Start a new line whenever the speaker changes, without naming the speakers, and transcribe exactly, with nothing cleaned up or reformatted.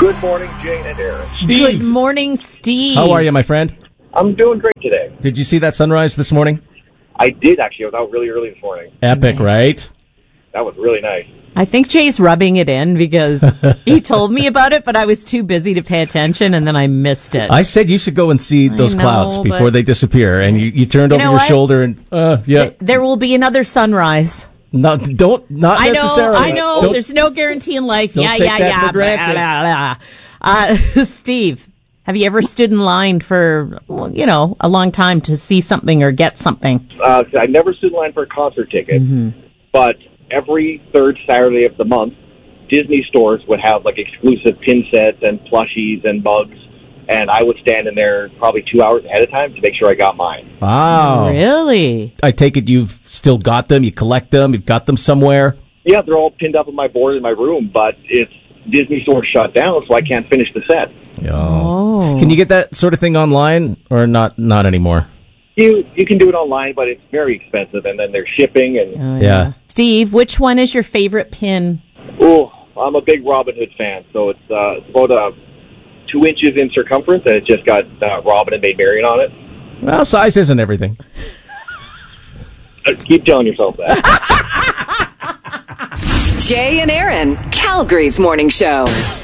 Good morning, Jane and Aaron.
Steve.
Good morning, Steve.
How are you, my friend?
I'm doing great today.
Did you see that sunrise this morning?
I did, actually. I was out really early this morning.
Epic,
Nice.
right?
That was really nice.
I think Jay's rubbing it in because he told me about it, but I was too busy to pay attention, and then I missed it.
I said you should go and see those
know,
clouds
but-
before they disappear, and you, you turned
You
over
know
your
what?
shoulder and, uh, yeah.
Th- There will be another sunrise.
No, don't, not
I know,
necessarily.
I know.
Don't-
There's no guarantee in life.
don't
yeah,
take
yeah,
that
yeah.
for granted.
blah, blah, blah. Uh, Steve, have you ever stood in line for, well, you know, a long time to see something or get something?
Uh, I never stood in line for a concert ticket,
Mm-hmm.
but every third Saturday of the month, Disney stores would have like exclusive pin sets and plushies and mugs, and I would stand in there probably two hours ahead of time to make sure I got mine.
Wow.
Really?
I take it you've still got them, you collect them, you've got them somewhere.
Yeah, they're all pinned up on my board in my room, but it's Disney store shut down, so I can't finish the set.
Oh.
Can you get that sort of thing online, or not not anymore?
You you can do it online, but it's very expensive, and then there's shipping and.
Oh,
Yeah.
Steve, which one is your favorite pin?
Oh, I'm a big Robin Hood fan, so it's, uh, it's about uh, two inches in circumference, and it just got uh, Robin and Maid Marian on it.
Well, size isn't everything.
Uh, keep telling yourself that.
Jay and Aaron, Calgary's morning show.